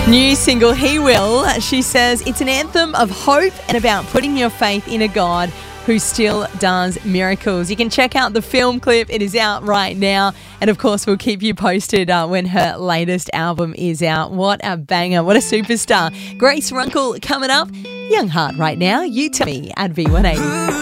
New single, He Will. She says it's an anthem of hope and about putting your faith in a God who still does miracles. You can check out the film clip. It is out right now. And of course, we'll keep you posted when her latest album is out. What a banger. What a superstar. Grace Runkle coming up. Young Heart right now. You tell me at V180.